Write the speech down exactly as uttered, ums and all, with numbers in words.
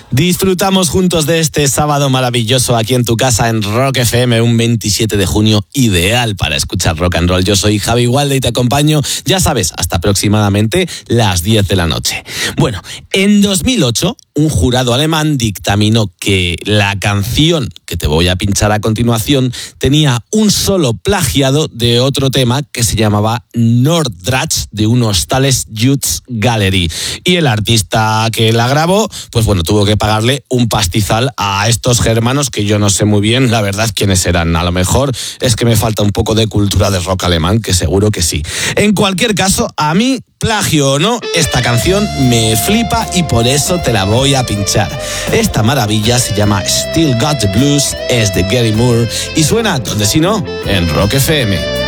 Disfrutamos juntos de este sábado maravilloso aquí en tu casa en Rock F M, un veintisiete de junio ideal para escuchar rock and roll. Yo soy Javi Gualde y te acompaño, ya sabes, hasta aproximadamente las diez de la noche. Bueno, en dos mil ocho, un jurado alemán dictaminó que la canción que te voy a pinchar a continuación tenía un solo plagiado de otro tema que se llamaba Nordrats, de unos tales Jutes Gallery. Y el artista que la grabó, pues bueno, tuvo que pagarle un pastizal a estos germanos que yo no sé muy bien, la verdad, quiénes eran. A lo mejor es que me falta un poco de cultura de rock alemán, que seguro que sí. En cualquier caso, a mí, plagio o no, esta canción me flipa y por eso te la voy a pinchar. Esta maravilla se llama Still Got the Blues, es de Gary Moore y suena, donde si no, en Rock F M.